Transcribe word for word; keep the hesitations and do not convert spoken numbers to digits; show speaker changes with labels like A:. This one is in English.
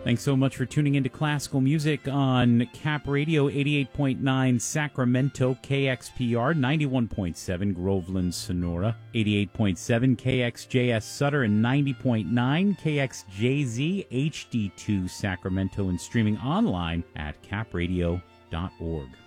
A: Thanks so much for tuning into classical music on Cap Radio, eighty-eight point nine Sacramento K X P R, ninety-one point seven Groveland, Sonora, eighty-eight point seven K X J S Sutter, and ninety point nine K X J Z H D two Sacramento, and streaming online at cap radio dot org.